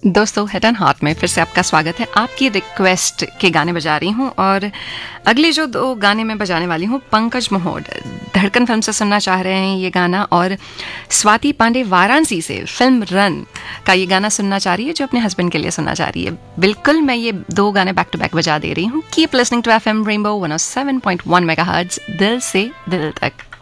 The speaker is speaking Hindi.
दोस्तों, हेड एंड हार्ट में फिर से आपका स्वागत है। आपकी रिक्वेस्ट के गाने बजा रही हूँ और अगले जो दो गाने मैं बजाने वाली हूँ, पंकज मोहोड धड़कन फिल्म से सुनना चाह रहे हैं ये गाना, और स्वाति पांडे वाराणसी से फिल्म रन का ये गाना सुनना चाह रही है, जो अपने हस्बैंड के लिए सुनना चाह रही है। बिल्कुल, मैं ये दो गाने बैक टू बैक बजा दे रही हूँ। Keep listening to FM rainbow 107.1 megahertz, दिल से दिल तक।